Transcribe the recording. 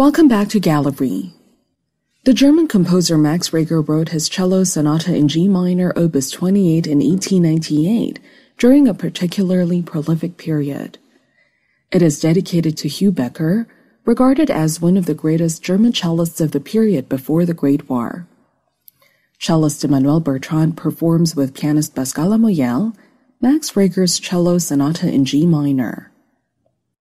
Welcome back to Gallery. The German composer Max Reger wrote his cello sonata in G minor, opus 28 in 1898, during a particularly prolific period. It is dedicated to Hugh Becker, regarded as one of the greatest German cellists of the period before the Great War. Cellist Emmanuel Bertrand performs with pianist Pascal Lamoyelle Max Reger's cello sonata in G minor.